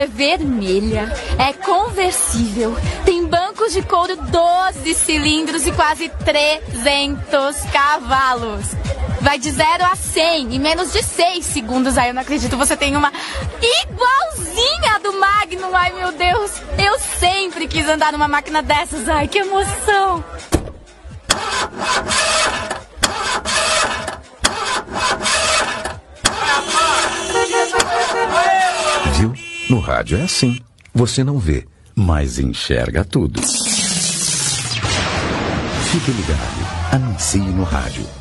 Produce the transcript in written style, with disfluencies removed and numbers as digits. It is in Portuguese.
É vermelha, é conversível, tem bancos de couro 12 cilindros e quase 300 cavalos. Vai de 0 a 100 em menos de 6 segundos. Ai, eu não acredito, você tem uma igualzinha do Magnum. Ai, meu Deus, eu sempre quis andar numa máquina dessas. Ai, que emoção. Viu? No rádio é assim. Você não vê, mas enxerga tudo. Fique ligado. Anuncie no rádio.